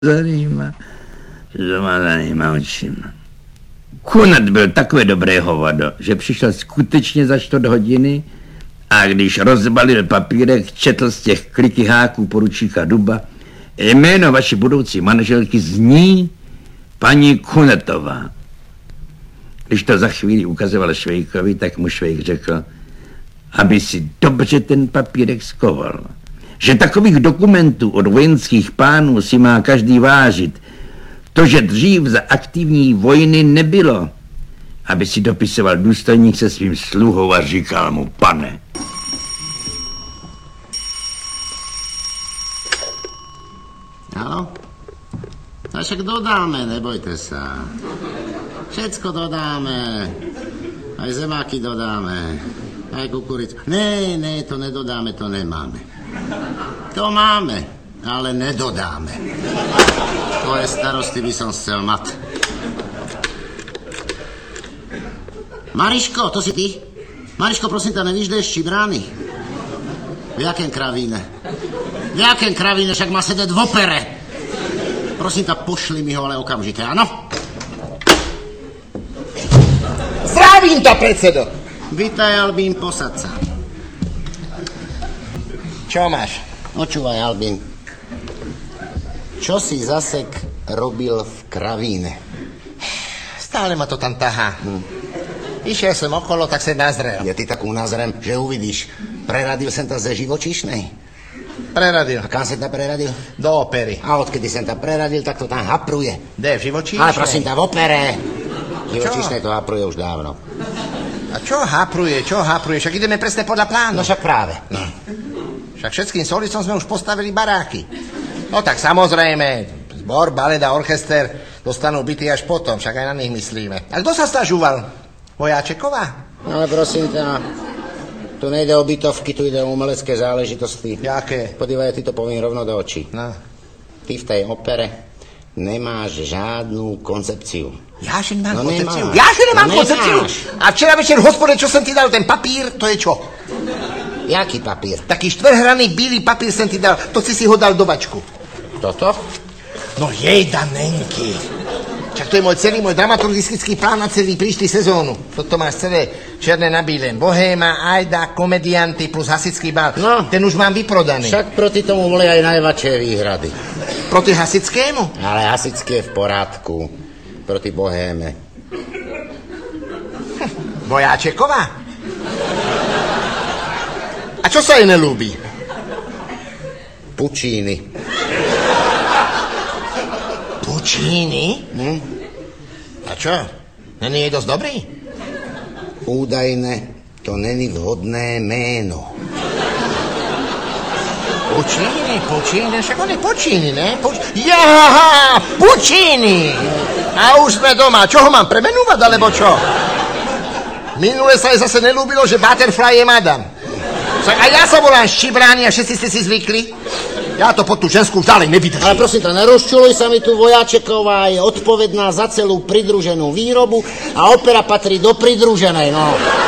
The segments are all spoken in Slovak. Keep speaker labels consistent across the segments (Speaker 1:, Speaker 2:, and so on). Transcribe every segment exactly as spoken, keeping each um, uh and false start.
Speaker 1: zajímá, že doma za nýma očima. Kunat byl takové dobré hovado, že přišel skutečně za čtvrt hodiny a když rozbalil papírek, četl z těch kliky háků poručíka Duba: jméno vaší budoucí manželky zní paní Kunetová. Když to za chvíli ukazoval Švejkovi, tak mu Švejk řekl, aby si dobře ten papírek skoval. Že takových dokumentů od vojenských pánů si má každý vážit. To, že dřív za aktivní vojny nebylo, aby si dopisoval důstojník se svým sluhou a říkal mu: pane.
Speaker 2: Áno? A však dodáme, nebojte sa. Všetko dodáme. Aj zemáky dodáme. Aj kukuricu. Ne, ne, to nedodáme, to nemáme. To máme, ale nedodáme. Tvoje starosti by som chcel mať. Mariško, to si ty? Mariško, prosím ťa, nevíš, kde je Štibrány? V jakém kravíne? V jakém kravíne, však má sedět v opere. Prosím ťa, pošli mi ho, ale okamžite, áno?
Speaker 3: Zdravím ťa, predsedo!
Speaker 2: Vítaj, Albín, posad sa.
Speaker 3: Čo máš?
Speaker 2: Počúvaj, Albín. Čo si zasek robil v kravíne?
Speaker 3: Stále ma to tam tahá. Hm. Išiel som okolo, tak sa nazrel.
Speaker 2: Ja ty takú nazrem, že uvidíš. Preradil sem ta ze živočíšnej.
Speaker 3: Preradil.
Speaker 2: A kam sem ta preradil?
Speaker 3: Do opery.
Speaker 2: A odkedy sem ta preradil, tak to tam hapruje.
Speaker 3: Kde, v živočíšnej?
Speaker 2: Ale prosím ťa, v opere. V živočíšnej to hapruje už dávno.
Speaker 3: A čo hapruje, čo hapruje? Však ideme presne podľa plánu.
Speaker 2: No však práve. No.
Speaker 3: Však všetkým solicom sme už postavili baráky. No tak samozrejme, zbor, balet a orchester dostanú byty až potom, však aj na nich myslíme. A kto sa stažúval? Vojáčeková?
Speaker 2: Ale prosím ťa, tu nejde o bytovky, tu ide o umelecké záležitosti.
Speaker 3: Jaké?
Speaker 2: Podívaj, ty to poviem rovno do očí.
Speaker 3: No.
Speaker 2: Ty v tej opere nemáš žádnou koncepciu.
Speaker 3: Ja, že nemám
Speaker 2: no
Speaker 3: koncepciu?
Speaker 2: Nemáš.
Speaker 3: Ja, že nemám
Speaker 2: no
Speaker 3: koncepciu?
Speaker 2: Nemáš.
Speaker 3: A včera večer v hospode, čo som ti dal, ten papír, to je čo?
Speaker 2: Jaký papír?
Speaker 3: Taký štvrhraný bílý papír som ti dal, to si si ho dal do vačku.
Speaker 2: Toto?
Speaker 3: No jej, danenky. Čak to je môj celý, môj dramaturgický plán na celý príští sezónu. Toto máš celé černé na bílém. Bohéma, Ajda, komedianty plus hasický bal.
Speaker 2: No.
Speaker 3: Ten už mám vyprodaný.
Speaker 2: Však proti tomu boli aj najväčšie výhrady.
Speaker 3: Proti hasickému?
Speaker 2: Ale hasické je v porádku. Proti bohéme.
Speaker 3: Hm, Vojáčeková? A čo sa jej nelúbi?
Speaker 2: Pučíny.
Speaker 3: Pučíny? Hm? A čo? Není jej dosť dobrý?
Speaker 2: Údajne to není vhodné méno.
Speaker 3: Pučíny, Pučíny, však on je Pučíny, ne? Puč... Jaha, Pučíny! A už sme doma. Čo ho mám premenúvať, alebo čo? Minule sa jej zase nelúbilo, že Butterfly je madam. Však a ja sa volám Štibrány a všetci ste si zvykli. Ja to pod tú ženskú už ďalej nevydržím.
Speaker 2: Ale prosím ťa, nerozčuluj sa mi tu, Vojáčeková je odpovedná za celú pridruženú výrobu a opera patrí do pridruženej, no.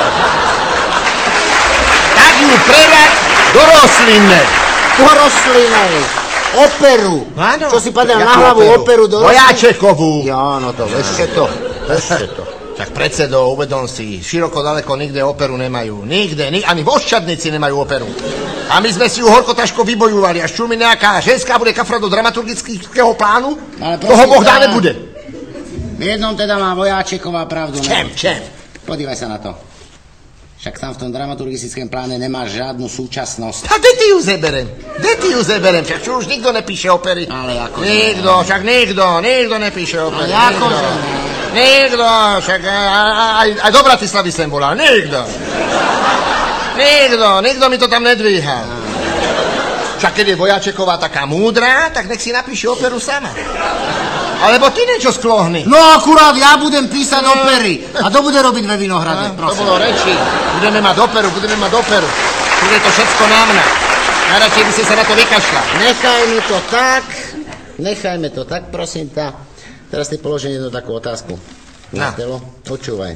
Speaker 3: Tak ju prerať do rostlinnej.
Speaker 2: Do rostlinnej. Operu.
Speaker 3: Áno.
Speaker 2: Čo si padal na hlavu, operu do rostlinnej?
Speaker 3: Vojáčekovú.
Speaker 2: Ja, no to, ešte to, ešte to.
Speaker 3: Tak predsedo, uvedom si, široko daleko nikde operu nemajú. Nikde, ni- ani v Oščadnici nemajú operu. A my sme si ju horko ťažko vybojovali. Až čo mi nejaká ženská bude kafra do dramaturgického plánu, toho Boh dá nebude.
Speaker 2: V jednom teda má Vojáčeková pravdu.
Speaker 3: V čem, v čem?
Speaker 2: Podívaj sa na to. Však tam v tom dramaturgickom pláne nemáš žiadnu súčasnosť.
Speaker 3: A kde ty ju zeberem? Kde ty ju zeberem? Však čo už nikto nepíše opery.
Speaker 2: Ale ako...
Speaker 3: Nikto, však nikto, nikto nepíše opery.
Speaker 2: Ale ako...
Speaker 3: Nikto, však aj, aj do Bratislavy sem volal, nikto. Nikto, nikto mi to tam nedvíhal. Však keď je Vojáčeková taká múdra, tak nech si napíše operu sama. Alebo ty niečo sklohni.
Speaker 2: No akurát ja budem písať no. opery. A to bude robiť ve Vinohrade,
Speaker 3: No,
Speaker 2: prosím.
Speaker 3: to bolo reči. Budeme mať operu, budeme mať operu. Bude to všetko na mňa. Najradšej by si sa na to vykašľal.
Speaker 2: Nechajme to tak. Nechajme to tak, prosím ťa. Teraz ti položím jednu takú otázku. Na telo, počúvaj.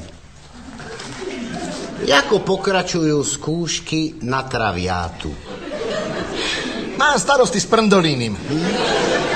Speaker 2: Jako pokračujú skúšky na traviátu?
Speaker 3: Mám starosti s prndolínim.